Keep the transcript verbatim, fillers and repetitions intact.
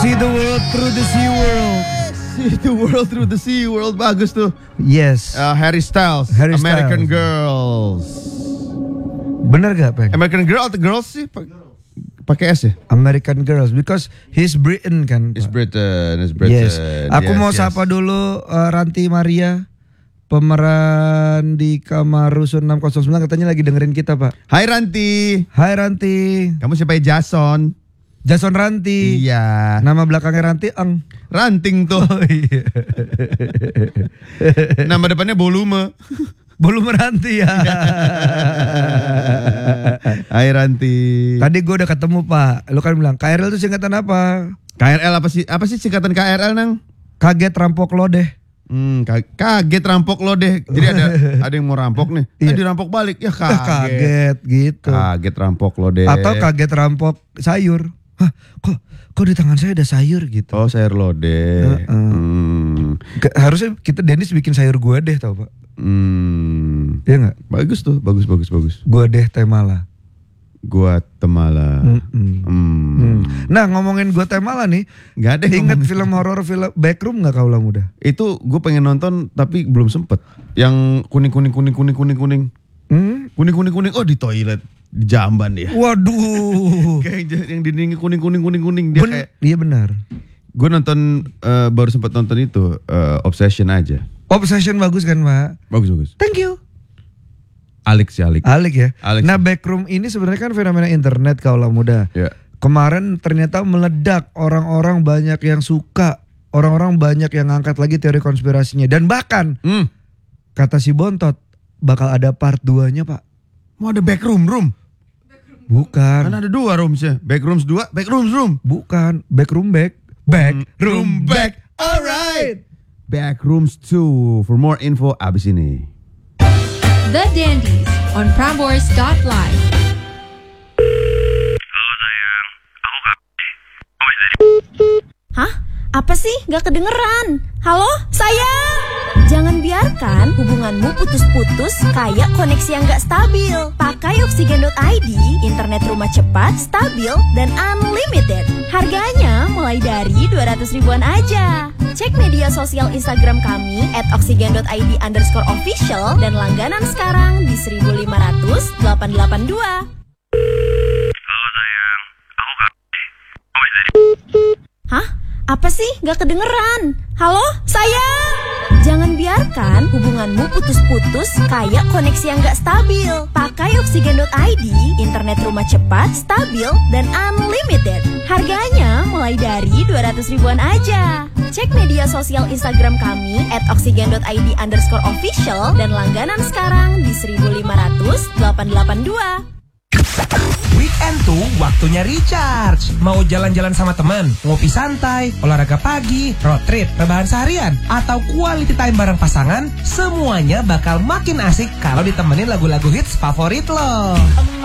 See the world through the sea world. See the world through the sea world. Bagus tuh. Yes. Uh, Harry Styles. Harry American Styles. Girls. Bener gak, Peng? American Girl atau Girls sih? Pakai S ya? American Girls because he's Britain kan. It's Pak. Britain, it's Britain. Yes. Aku yes, mau yes. sapa dulu uh, Ranti Maria, pemeran di Kamar Rusun enam nol sembilan, katanya lagi dengerin kita, Pak. Hai Ranti. Hai Ranti. Kamu siapa ya? Jason? Jason Ranti. Iya. Nama belakangnya Ranti Eng. Ranting tuh. Oh iya. Nama depannya Volume. Belum Ranti ya. Hai Ranti. Tadi gue udah ketemu, Pak. Lu kan bilang K R L itu singkatan apa? K R L apa sih? Apa sih singkatan K R L, Nang? Kaget rampok lo deh. Hmm, kaget rampok lo deh. Jadi ada ada yang mau rampok nih. Iya. Eh, dirampok balik. Ya kaget. Kaget gitu. Kaget rampok lo deh. Atau kaget rampok sayur. Hah, kok kok di tangan saya ada sayur gitu. Oh, sayur lo deh. Uh-uh. Hmm. Ke- harusnya kita Dennis bikin sayur gua deh, tau, Pak. Hmm. Iya nggak? Bagus tuh, bagus bagus bagus. Gua deh Temala. Guatemala. Mm-mm. Hmm. Hmm. Nah, ngomongin Guatemala nih, Gak ada yang inget ngomong- film horor film Backroom nggak kaulah muda? Itu gue pengen nonton tapi belum sempet. Yang kuning kuning kuning kuning kuning kuning Hmm? kuning kuning kuning. Oh, di toilet di Jamban dia. Waduh. Kayak yang dinding kuning kuning kuning kuning dia Ben- kayak. iya benar. Gue nonton eh, baru sempat nonton itu eh, Obsession aja. Obsession bagus kan, Pak? Bagus bagus. Thank you. Alik sih Alik. Alik ya. Alik. Nah, Backroom ini sebenarnya kan fenomena internet kaulah muda. Ya. Kemarin ternyata meledak, orang-orang banyak yang suka, orang-orang banyak yang ngangkat lagi teori konspirasinya, dan bahkan Hmm. kata si Bontot bakal ada part dua-nya, Pak. Mau ada backroom room? Kan Bukan. ada dua roomsnya. Backrooms dua, backrooms room. Bukan, Backroom back. Backroom back. Alright. Backrooms two. For more info abis ini. The Dandies on Prambors dot live. Hah? Apa sih? Gak kedengeran. Halo? Sayang? Jangan biarkan hubunganmu putus-putus kayak koneksi yang gak stabil. Pakai Oksigen dot I D, internet rumah cepat, stabil, dan unlimited. Harganya mulai dari dua ratus ribuan aja. Cek media sosial Instagram kami at oksigen dot I D underscore official dan langganan sekarang di seribu lima ratus delapan delapan dua. Hah? Apa sih? Gak kedengeran. Halo? Sayang? Jangan biarkan hubunganmu putus-putus kayak koneksi yang gak stabil. Pakai Oksigen dot I D, internet rumah cepat, stabil, dan unlimited. Harganya mulai dari dua ratus ribuan aja. Cek media sosial Instagram kami at oksigen dot I D underscore official dan langganan sekarang di seribu lima ratus delapan delapan dua. Weekend tuh waktunya recharge. Mau jalan-jalan sama teman, ngopi santai, olahraga pagi, road trip, rebahan seharian, atau quality time bareng pasangan, semuanya bakal makin asik kalau ditemenin lagu-lagu hits favorit lo.